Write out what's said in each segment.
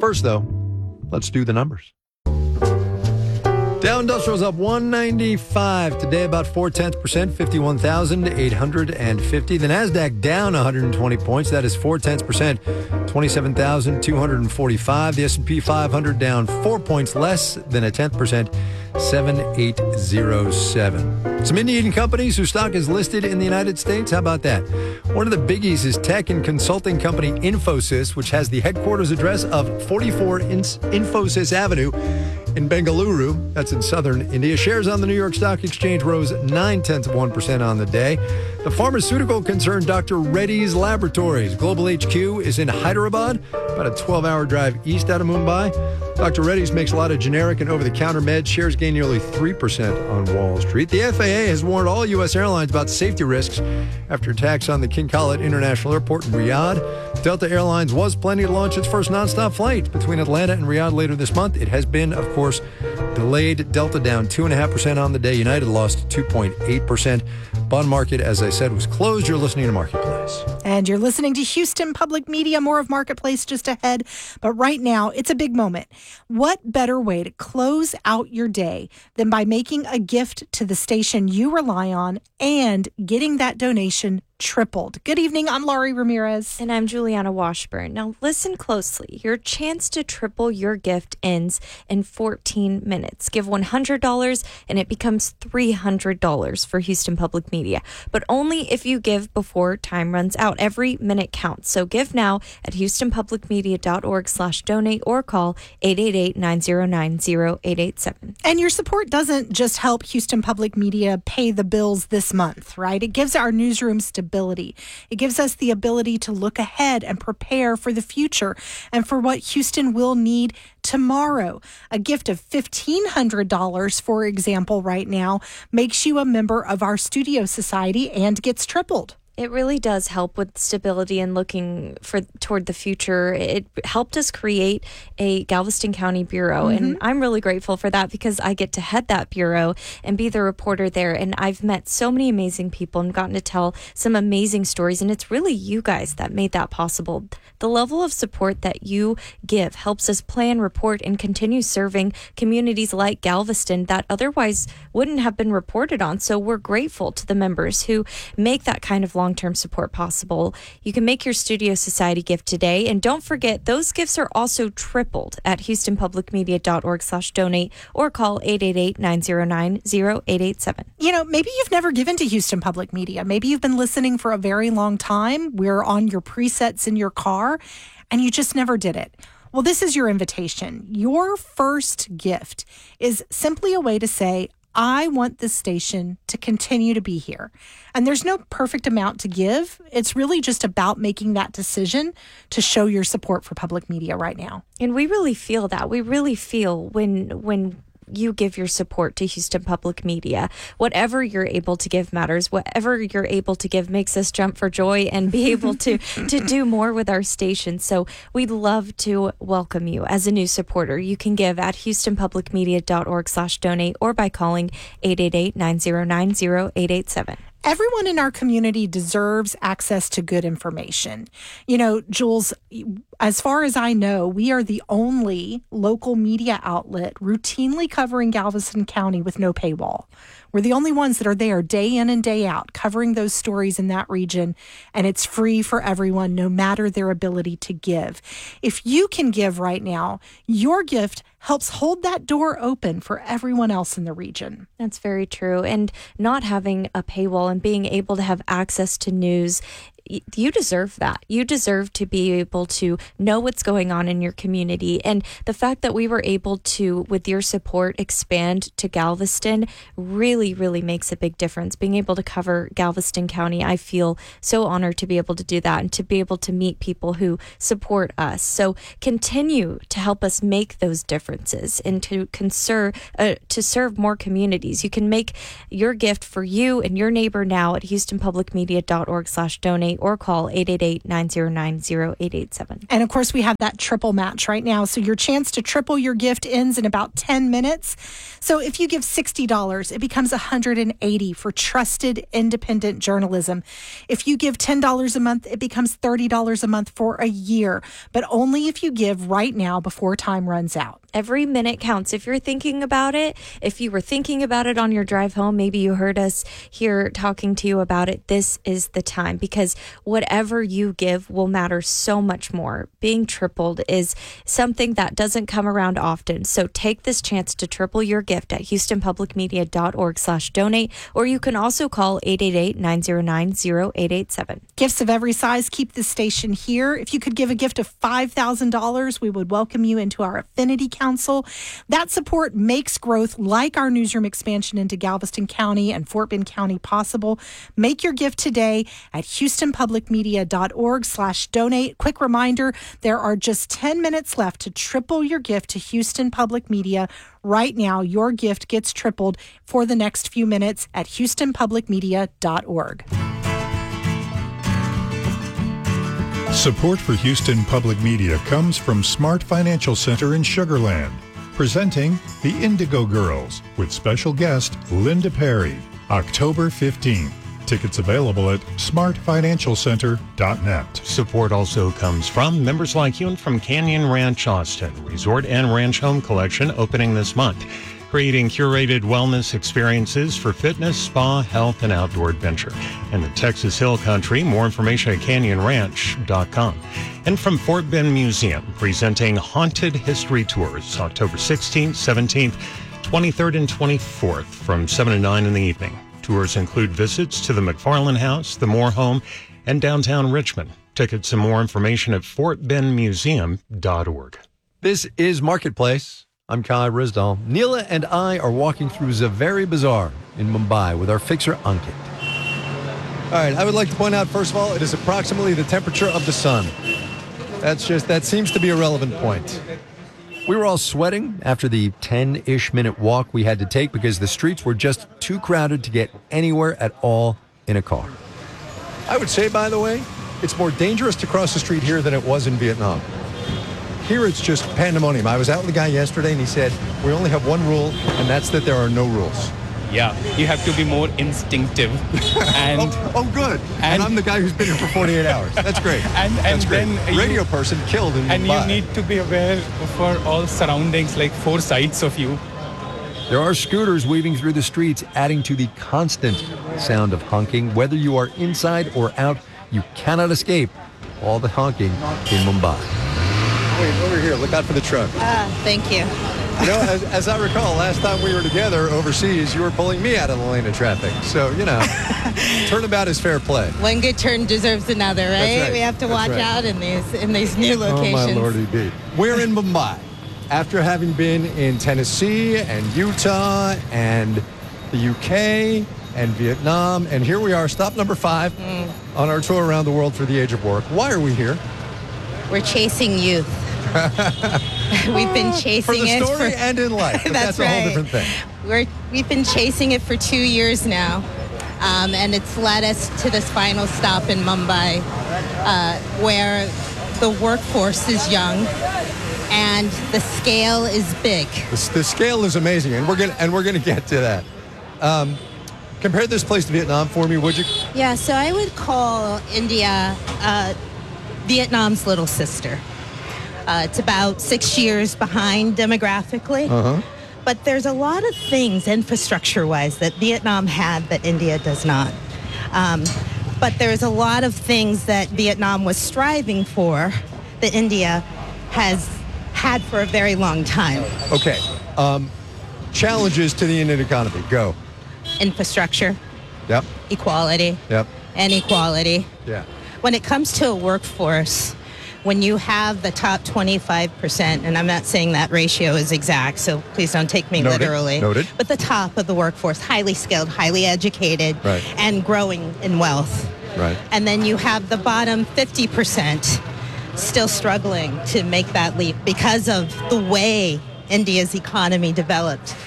First, though, let's do the numbers. Dow Industrial's up 195 today, about 0.4%, 51,850. The NASDAQ down 120 points. That is 0.4%, 27,245. The S&P 500 down 4 points, less than 0.1%, 7807. Some Indian companies whose stock is listed in the United States. How about that? One of the biggies is tech and consulting company Infosys, which has the headquarters address of 44 Infosys Avenue in Bengaluru. That's in southern India. Shares on the New York Stock Exchange rose 0.9% on the day. The pharmaceutical concern Dr. Reddy's Laboratories. Global HQ is in Hyderabad, about a 12-hour drive east out of Mumbai. Dr. Reddy's makes a lot of generic and over-the-counter meds. Shares gain nearly 3% on Wall Street. The FAA has warned all U.S. airlines about safety risks after attacks on the King Khalid International Airport in Riyadh. Delta Airlines was planning to launch its first nonstop flight between Atlanta and Riyadh later this month. It has been, of course, delayed. Delta down 2.5% on the day. United lost 2.8%. Bond market, as I said, was closed. You're listening to Marketplace. And you're listening to Houston Public Media. More of Marketplace just ahead. But right now, it's a big moment. What better way to close out your day than by making a gift to the station you rely on and getting that donation tripled? Good evening. I'm Laurie Ramirez. And I'm Juliana Washburn. Now, listen closely. Your chance to triple your gift ends in 14 minutes. Give $100 and it becomes $300 for Houston Public Media. But only if you give before time runs out. Every minute counts. So give now at houstonpublicmedia.org/donate or call 888-909-0887. And your support doesn't just help Houston Public Media pay the bills this month, right? It gives our newsroom stability. It gives us the ability to look ahead and prepare for the future and for what Houston will need tomorrow. A gift of $1,500, for example, right now, makes you a member of our Studio Society and gets tripled. It really does help with stability and looking toward the future. It helped us create a Galveston County Bureau, and I'm really grateful for that because I get to head that bureau and be the reporter there. And I've met so many amazing people and gotten to tell some amazing stories, and it's really you guys that made that possible. The level of support that you give helps us plan, report, and continue serving communities like Galveston that otherwise wouldn't have been reported on. So we're grateful to the members who make that kind of long-term support possible. You can make your Studio Society gift today. And don't forget, those gifts are also tripled at houstonpublicmedia.org/donate or call 888-909-0887. You know, maybe you've never given to Houston Public Media. Maybe you've been listening for a very long time. We're on your presets in your car, and you just never did it. Well, this is your invitation. Your first gift is simply a way to say, I want this station to continue to be here. And there's no perfect amount to give. It's really just about making that decision to show your support for public media right now. And we really feel that. We really feel when you give your support to Houston Public Media. Whatever you're able to give matters. Whatever you're able to give makes us jump for joy and be able to do more with our station. So we'd love to welcome you as a new supporter. You can give at houstonpublicmedia.org/donate or by calling 888-909-0887. Everyone in our community deserves access to good information. You know, Jules, as far as I know, we are the only local media outlet routinely covering Galveston County with no paywall. We're the only ones that are there day in and day out covering those stories in that region, and it's free for everyone, no matter their ability to give. If you can give right now, your gift helps hold that door open for everyone else in the region. That's very true. And not having a paywall and being able to have access to news, you deserve that. You deserve to be able to know what's going on in your community. And the fact that we were able to, with your support, expand to Galveston really, really makes a big difference. Being able to cover Galveston County, I feel so honored to be able to do that and to be able to meet people who support us. So continue to help us make those differences and to serve more communities. You can make your gift for you and your neighbor now at houstonpublicmedia.org/donate donate or call 888-909-0887. And of course, we have that triple match right now. So your chance to triple your gift ends in about 10 minutes. So if you give $60, it becomes $180 for trusted independent journalism. If you give $10 a month, it becomes $30 a month for a year, but only if you give right now before time runs out. Every minute counts. If you're thinking about it, if you were thinking about it on your drive home, maybe you heard us here talking to you about it, this is the time, because whatever you give will matter so much more. Being tripled is something that doesn't come around often. So take this chance to triple your gift at houstonpublicmedia.org/donate, or you can also call 888-909-0887. Gifts of every size keep the station here. If you could give a gift of $5,000, we would welcome you into our Affinity Council. That support makes growth like our newsroom expansion into Galveston County and Fort Bend County possible. Make your gift today at houstonpublicmedia.org/donate. Quick reminder, there are just 10 minutes left to triple your gift to Houston Public Media. Right now, your gift gets tripled for the next few minutes at houstonpublicmedia.org. Support for Houston Public Media comes from Smart Financial Center in Sugar Land, presenting the Indigo Girls with special guest Linda Perry, October 15th. Tickets available at smartfinancialcenter.net. Support also comes from members like you and from Canyon Ranch Austin, Resort and Ranch Home Collection opening this month, creating curated wellness experiences for fitness, spa, health, and outdoor adventure. And the Texas Hill Country, more information at canyonranch.com. And from Fort Bend Museum, presenting Haunted History Tours, October 16th, 17th, 23rd, and 24th from 7 to 9 in the evening. Tours include visits to the McFarland House, the Moore Home, and downtown Richmond. Tickets and more information at fortbendmuseum.org. This is Marketplace. I'm Kai Rizdal. Neela and I are walking through Zaveri Bazaar in Mumbai with our fixer Ankit. All right, I would like to point out, first of all, it is approximately the temperature of the sun. That seems to be a relevant point. We were all sweating after the 10-ish minute walk we had to take because the streets were just too crowded to get anywhere at all in a car. I would say, by the way, it's more dangerous to cross the street here than it was in Vietnam. Here it's just pandemonium. I was out with a guy yesterday and he said, we only have one rule, and that's that there are no rules. Yeah, you have to be more instinctive. And good. And I'm the guy who's been here for 48 hours. That's great. That's great. Then radio person killed in and Mumbai. You need to be aware for all surroundings, like four sides of you. There are scooters weaving through the streets, adding to the constant sound of honking. Whether you are inside or out, you cannot escape all the honking in Mumbai. Wait, over here. Look out for the truck. Thank you. You know, as I recall, last time we were together overseas, you were pulling me out of the lane of traffic. So, turnabout is fair play. One good turn deserves another, right? That's right. We have to watch out in these new locations. Oh, my lordy B. We're in Mumbai after having been in Tennessee and Utah and the UK and Vietnam. And here we are, stop number 5 on our tour around the world for the age of work. Why are we here? We're chasing youth. We've been chasing it for the story and in life. But that's right. a whole different thing. We've been chasing it for 2 years now, and it's led us to this final stop in Mumbai, where the workforce is young and the scale is big. The scale is amazing, and we're gonna get to that. Compare this place to Vietnam for me, would you? Yeah, so I would call India Vietnam's little sister. It's about 6 years behind demographically. But there's a lot of things infrastructure-wise that Vietnam had that India does not. But there's a lot of things that Vietnam was striving for that India has had for a very long time. Okay. Challenges to the Indian economy. Go. Infrastructure. Yep. Equality. Yep. And equality. Yeah. When it comes to a workforce, when you have the top 25%, and I'm not saying that ratio is exact, so please don't take me literally. Noted. But the top of the workforce, highly skilled, highly educated, right, and growing in wealth. Right. And then you have the bottom 50% still struggling to make that leap because of the way India's economy developed.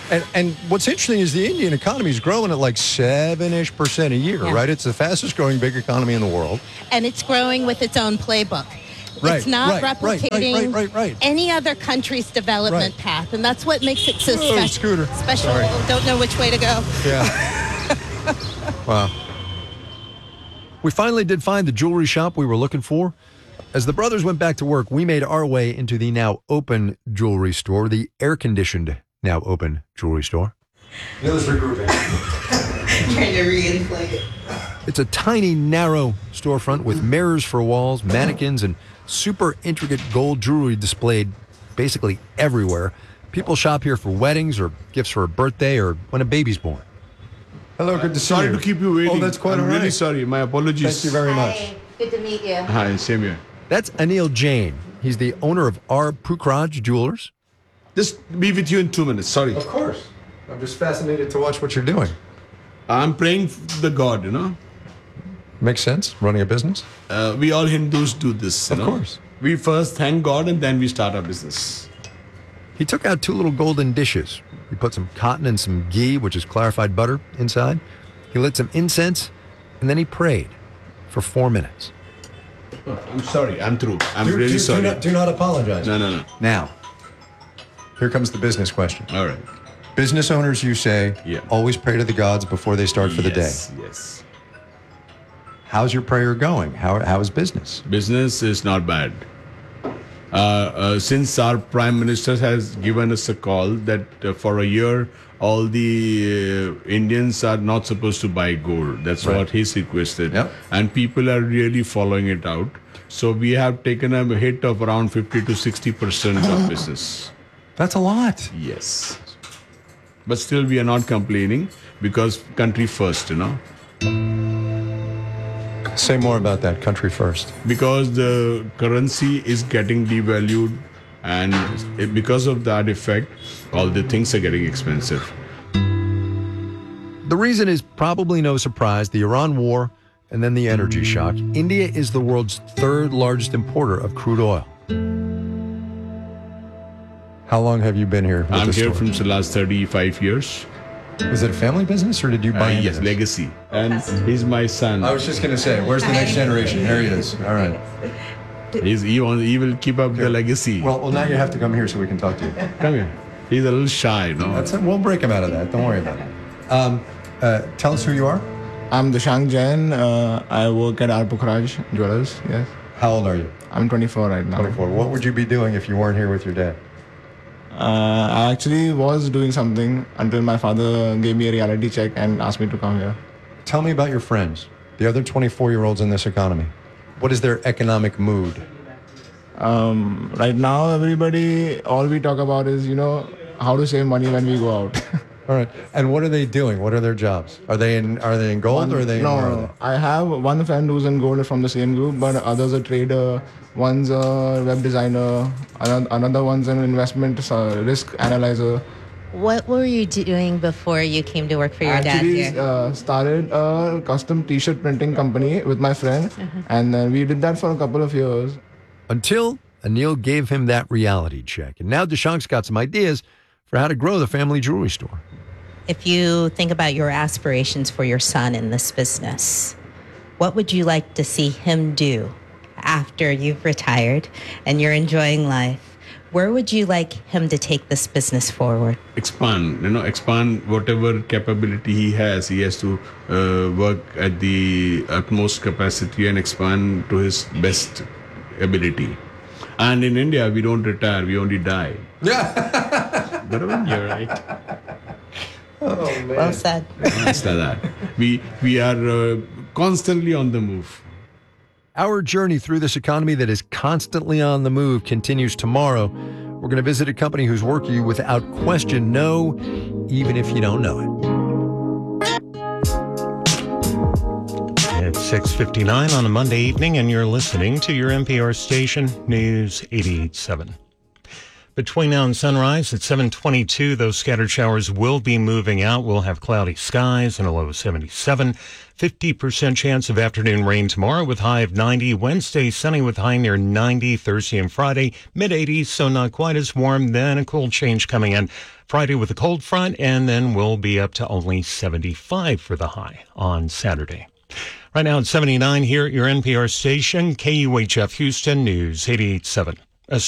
And what's interesting is the Indian economy is growing at like 7-ish% a year, Yeah. right? It's the fastest growing big economy in the world. And it's growing with its own playbook. Right, It's not right, replicating right. any other country's development Right. path, and that's what makes it so Oh, special. Scooter. Special. Sorry. Don't know which way to go. Yeah. Wow. We finally did find the jewelry shop we were looking for. As the brothers went back to work, we made our way into the now open jewelry store, the air-conditioned now open jewelry store. Let's regroup. Trying to reinflate it. It's a tiny, narrow storefront with mirrors for walls, mannequins, and super intricate gold jewelry displayed basically everywhere. People shop here for weddings or gifts for a birthday or when a baby's born. Hello, good to see you. Sorry to keep you waiting. Oh, that's quite I'm all right. really sorry. My apologies. Thank you very much. Hi, good to meet you. Hi, same here. That's Anil Jain. He's the owner of R. Pukhraj Jewelers. Just be with you in 2 minutes. Sorry. Of course. I'm just fascinated to watch what you're doing. I'm praying for the God, you know. Makes sense, running a business. We all Hindus do this, you Of know. course. We first thank God and then we start our business. He took out 2 little golden dishes. He put some cotton and some ghee, which is clarified butter, inside. He lit some incense, and then he prayed for 4 minutes. Oh, I'm sorry. I'm through. I'm really sorry. Do not apologize. No. Now, here comes the business question. All right. Business owners, you say, Yeah. always pray to the gods before they start for the day. Yes. How's your prayer going? How is business? Business is not bad. Since our Prime Minister has given us a call that for a year all the Indians are not supposed to buy gold. That's Right. what he's requested. Yep. And people are really following it out. So we have taken a hit of around 50 to 60% of business. That's a lot. Yes. But still we are not complaining because country first, you know. Say more about that, country first. Because the currency is getting devalued and because of that effect, all the things are getting expensive. The reason is probably no surprise, the Iran war and then the energy shock. India is the world's 3rd largest importer of crude oil. How long have you been here? with I'm the here store? from the last 35 years. Was it a family business or did you buy into Yes, this? legacy. And he's my son. I was just going to say, where's the next generation? There he is. All right. He will keep up the legacy. Well, now you have to come here so we can talk to you. Come here. He's a little shy, no? That's it. We'll break him out of that. Don't worry about it. Tell us who you are. I'm Dishang Jain. I work at R. Pukhraj Jewelers. Yes. How old are you? I'm 24 right now. 24. What would you be doing if you weren't here with your dad? I actually was doing something until my father gave me a reality check and asked me to come here. Tell me about your friends, the other 24-year-olds in this economy. What is their economic mood? Right now, everybody, all we talk about is, how to save money when we go out. All right. And what are they doing? What are their jobs? Are they in gold or are they in where are No, I have one friend who's in gold from the same group, but others a trader, one's a web designer, another one's an investment risk analyzer. What were you doing before you came to work for your dad here? Actually, started a custom T-shirt printing company with my friend, and then we did that for a couple of years. Until Anil gave him that reality check. And now Dishang's got some ideas for how to grow the family jewelry store. If you think about your aspirations for your son in this business, what would you like to see him do after you've retired and you're enjoying life? Where would you like him to take this business forward? Expand whatever capability he has. He has to work at the utmost capacity and expand to his best ability. And in India, we don't retire, we only die. Yeah. You're right. Oh, man. Well said. That's that. We are constantly on the move. Our journey through this economy that is constantly on the move continues tomorrow. We're going to visit a company whose work you without question know, even if you don't know it. It's 6:59 on a Monday evening, and you're listening to your NPR station, News 88.7. Between now and sunrise at 7:22, those scattered showers will be moving out. We'll have cloudy skies and a low of 77. 50% chance of afternoon rain tomorrow with high of 90. Wednesday, sunny with high near 90. Thursday and Friday, mid-80s, so not quite as warm. Then a cool change coming in Friday with a cold front, and then we'll be up to only 75 for the high on Saturday. Right now at 79 here at your NPR station, KUHF Houston News 88.7.